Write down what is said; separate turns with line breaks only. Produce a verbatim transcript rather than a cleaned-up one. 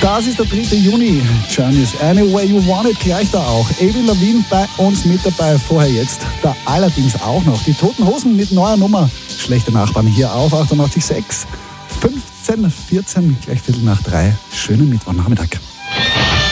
Das ist der dritte Juni. Journeys Any Way You Want It gleich da auch. Avril Lavigne bei uns mit dabei. Vorher jetzt da allerdings auch noch die Toten Hosen mit neuer Nummer. Schlechte Nachbarn hier auf achtundachtzig Komma sechs. fünfzehn, vierzehn, gleich Viertel nach drei. Schönen Mittwochnachmittag.